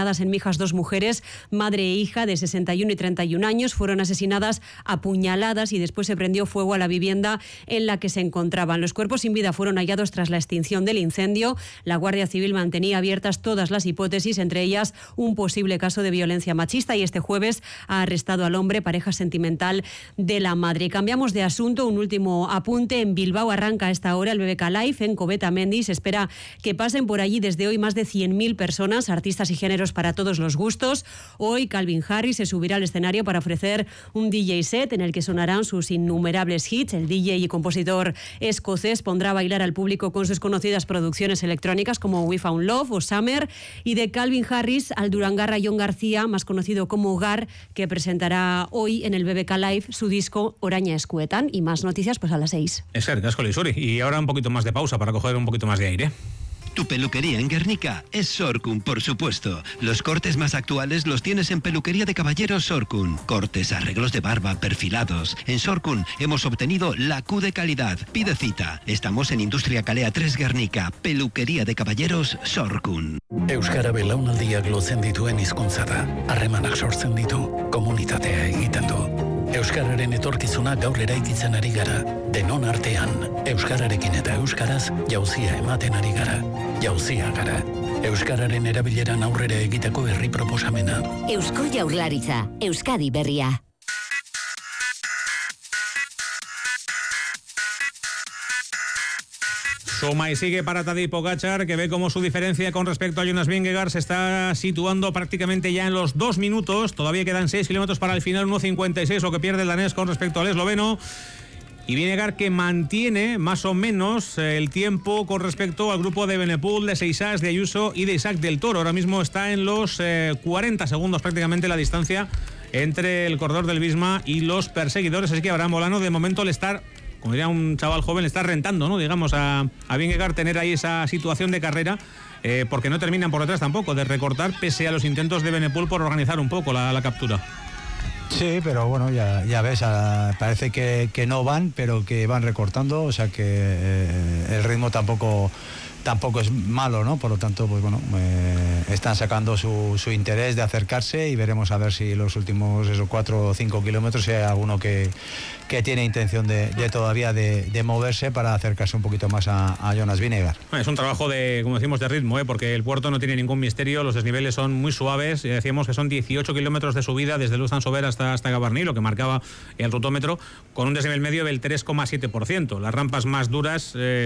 cortadas en migas 2 mujeres, madre e hija de 61 y 31 años. Fueron asesinadas a puñaladas y después se prendió fuego a la vivienda en la que se encontraban. Los cuerpos sin vida fueron hallados tras la extinción del incendio. La Guardia Civil mantenía abiertas todas las hipótesis, entre ellas un posible caso de violencia machista, y este jueves ha arrestado al hombre, pareja sentimental de la madre. Cambiamos de asunto, un último apunte. En Bilbao arranca a esta hora el BBK Live en Coveta Mendy. Se espera que pasen por allí desde hoy más de 100.000 personas, artistas y géneros para todos los gustos. Hoy Calvin Harris se subirá al escenario para ofrecer un DJ set en el que sonarán sus innumerables hits. El DJ y compositor escocés pondrá a bailar al público con sus conocidas producciones electrónicas como We Found Love o Summer, y de Calvin Harris al durangarra Jon García, más conocido como Gar, que presentará hoy en el BBK Live su disco Oraña Escuetan. Y más noticias pues a las 6. Es cerca, Suri. Y ahora un poquito más de pausa para coger un poquito más de aire. Tu peluquería en Guernica es Sorcun, por supuesto. Los cortes más actuales los tienes en Peluquería de Caballeros Sorcun. Cortes, arreglos de barba, perfilados. En Sorcun hemos obtenido la Q de calidad. Pide cita. Estamos en Industria Kalea 3 Guernica. Peluquería de Caballeros Sorcun. Euskara belaunaldiak lotzen dituen hizkuntza da. Harremanak sortzen ditu, komunitatea egiten du. Euskararen etorkizuna gaur eraikitzen ari gara. Denon artean, euskararekin eta euskaraz jauzia ematen ari gara. Jauzia gara. Euskararen erabileran aurrera egiteko herri proposamena. Eusko Jaurlaritza, Euskadi berria. Suma y sigue para Tadej Pogačar, que ve cómo su diferencia con respecto a Jonas Vingegaard se está situando prácticamente ya en los 2 minutos. Todavía quedan 6 kilómetros para el final, 1.56 lo que pierde el danés con respecto al esloveno. Y Vingegaard que mantiene más o menos el tiempo con respecto al grupo de Benepul, de Seixas, de Ayuso y de Isaac del Toro. Ahora mismo está en los 40 segundos prácticamente la distancia entre el corredor del Visma y los perseguidores. Así que Abraham Molano de momento le está, como diría un chaval joven, le está rentando, ¿no? Digamos, a Vingegaard tener ahí esa situación de carrera, porque no terminan por detrás tampoco de recortar, pese a los intentos de Benepul por organizar un poco la captura. Sí, pero bueno, ya ves, parece que no van, pero que van recortando, o sea que el ritmo tampoco es malo, ¿no? Por lo tanto, pues bueno, están sacando su interés de acercarse, y veremos a ver si los últimos 4 o 5 kilómetros si hay alguno que tiene intención de todavía de moverse para acercarse un poquito más a Jonas Vingegaard. Es un trabajo de, como decimos, de ritmo, porque el puerto no tiene ningún misterio, los desniveles son muy suaves, y decíamos que son 18 kilómetros de subida desde Luz-Sansover hasta Gavarní, lo que marcaba el rutómetro, con un desnivel medio del 3,7%. Las rampas más duras